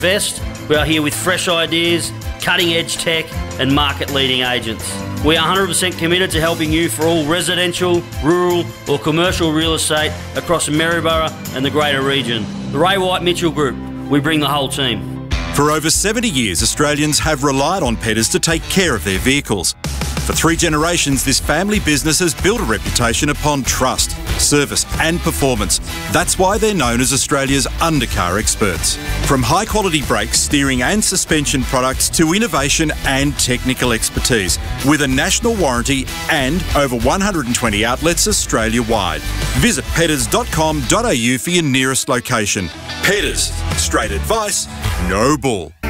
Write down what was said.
Vest, we are here with fresh ideas, cutting-edge tech and market-leading agents. We are 100% committed to helping you for all residential, rural or commercial real estate across Maryborough and the greater region. The Ray White Mitchell Group, we bring the whole team. For over 70 years, Australians have relied on Petters to take care of their vehicles. For 3 generations, this family business has built a reputation upon trust, service and performance. That's why they're known as Australia's undercar experts. From high-quality brakes, steering and suspension products to innovation and technical expertise, with a national warranty and over 120 outlets Australia-wide. Visit petters.com.au for your nearest location. Petters, straight advice, no bull.